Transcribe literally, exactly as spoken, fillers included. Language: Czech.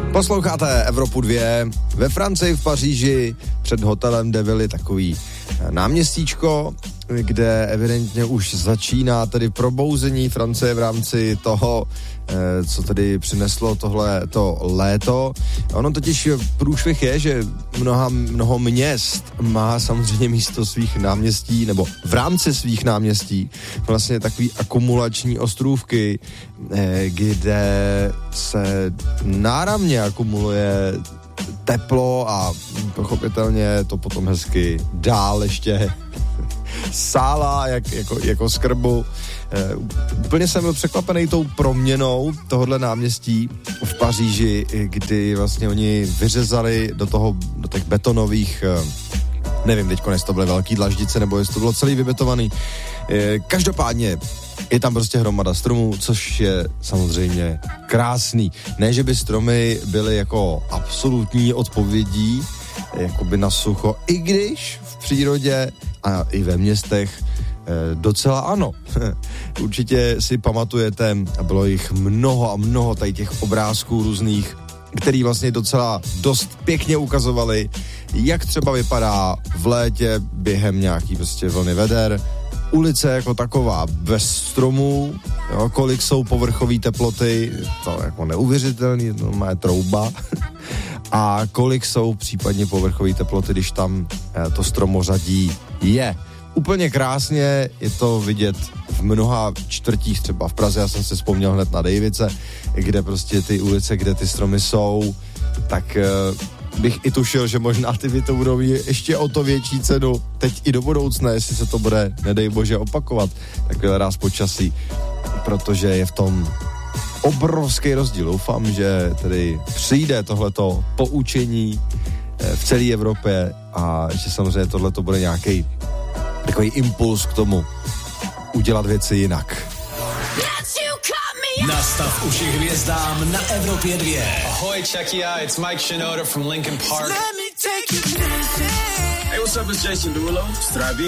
Posloucháte Evropu dvě. Ve Francii, v Paříži, před hotelem De Ville takový náměstíčko, kde evidentně už začíná tedy probouzení Francie v rámci toho, co tedy přineslo tohle to léto. Ono totiž průšvih je, že mnoha, mnoho měst má samozřejmě místo svých náměstí, nebo v rámci svých náměstí vlastně takový akumulační ostrůvky, kde se náramně akumuluje teplo a pochopitelně to potom hezky dál ještě sálá jak, jako, jako skrbu. E, úplně jsem byl překvapený tou proměnou tohohle náměstí v Paříži, kdy vlastně oni vyřezali do toho, do těch betonových, nevím teď konec to byly velký dlaždice, nebo jestli to bylo celý vybetovaný. E, každopádně je tam prostě hromada stromů, což je samozřejmě krásný. Ne, že by stromy byly jako absolutní odpovědí, jakoby na sucho, i když v přírodě a i ve městech docela ano. Určitě si pamatujete, a bylo jich mnoho a mnoho tady těch obrázků různých, který vlastně docela dost pěkně ukazovali, jak třeba vypadá v létě během nějaký prostě vlny veder, ulice jako taková bez stromů, jo, kolik jsou povrchové teploty, to jako neuvěřitelný, to má trouba, a kolik jsou případně povrchové teploty, když tam to stromořadí je. Úplně krásně je to vidět v mnoha čtvrtích, třeba v Praze, já jsem si vzpomněl hned na Dejvice, kde prostě ty ulice, kde ty stromy jsou, tak bych i tušil, že možná ty byty budou mít ještě o to větší cenu teď i do budoucna, jestli se to bude, nedej bože, opakovat takový ráz počasí, protože je v tom obrovský rozdíl. Doufám, že tedy přijde tohleto poučení v celé Evropě a že samozřejmě tohleto bude nějaký takový impuls k tomu udělat věci jinak. Nastav uši hvězdám na Evropě dvě. Ahoy, check ya, it's Mike Shinoda from Linkin Park. Let me take you dancing. Hey, what's up, it's Jason Derulo. Zdraví.